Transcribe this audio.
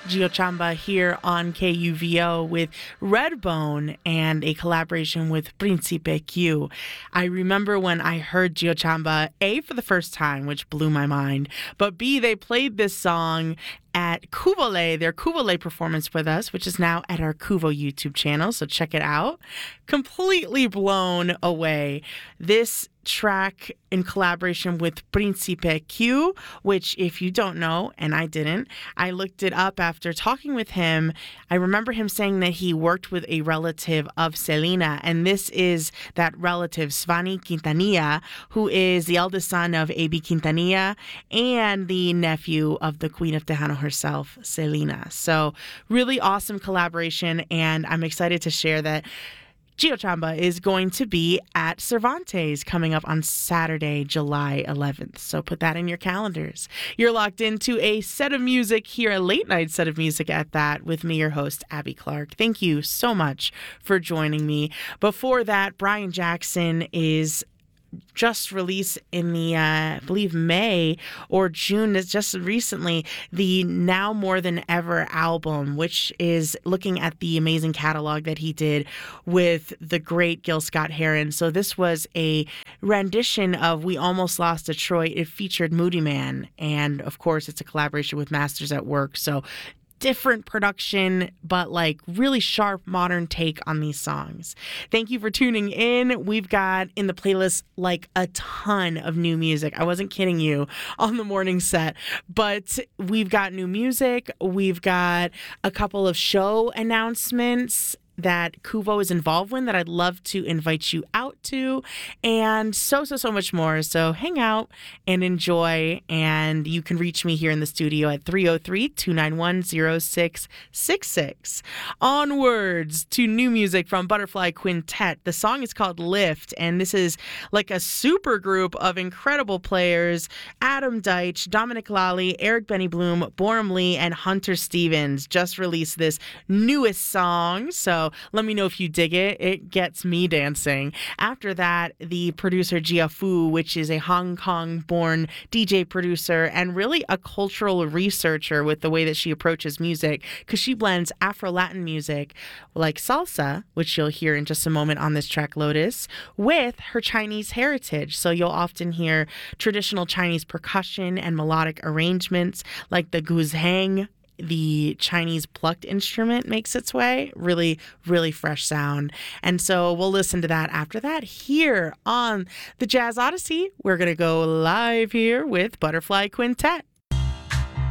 Gio Chamba here on KUVO with Redbone and a collaboration with Principe Q. I remember when I heard Gio Chamba, A, for the first time, which blew my mind, but B, they played this song at Kuvole, their Kuvole performance with us, which is now at our Kuvo YouTube channel, so check it out. Completely blown away. This track in collaboration with Principe Q, which if you don't know, and I didn't, I looked it up after talking with him. I remember him saying that he worked with a relative of Selena, and this is that relative, Svani Quintanilla, who is the eldest son of A.B. Quintanilla and the nephew of the Queen of Tejano herself, Selena. So really awesome collaboration, and I'm excited to share that Gio Chamba is going to be at Cervantes coming up on Saturday, July 11th. So put that in your calendars. You're locked into a set of music here, a late night set of music at that, with me, your host, Abby Clark. Thank you so much for joining me. Before that, Brian Jackson is just released in the, I believe, May or June, just recently, the Now More Than Ever album, which is looking at the amazing catalog that he did with the great Gil Scott-Heron. So this was a rendition of We Almost Lost Detroit. It featured Moody Man, and of course, it's a collaboration with Masters at Work. So different production, but like really sharp modern take on these songs. Thank you for tuning in. We've got in the playlist like a ton of new music. I wasn't kidding you on the morning set, but we've got new music. We've got a couple of show announcements that Kuvo is involved in that I'd love to invite you out to, and so much more. So hang out and enjoy, and you can reach me here in the studio at 303-291-0666. Onwards to new music from Butterfly Quintet. The song is called Lift, and this is like a super group of incredible players: Adam Deitch, Dominic Lally, Eric Benny Bloom, Boram Lee, and Hunter Stevens just released this newest song. So let me know if you dig it. It gets me dancing. After that, the producer Jia Fu, which is a Hong Kong-born DJ producer and really a cultural researcher with the way that she approaches music, because she blends Afro-Latin music like salsa, which you'll hear in just a moment on this track Lotus, with her Chinese heritage. So you'll often hear traditional Chinese percussion and melodic arrangements like the guzheng. The Chinese plucked instrument makes its way. Really, really fresh sound. And so we'll listen to that after that here on the Jazz Odyssey. We're going to go live here with Butterfly Quintet.